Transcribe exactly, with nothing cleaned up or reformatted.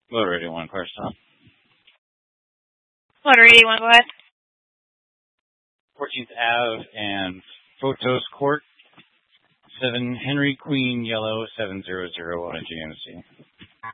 Motor eighty-one, car stop. Motor eighty-one, go ahead. fourteenth Avenue and Photos Court. seven Henry Queen Yellow seven zero zero on a G M C.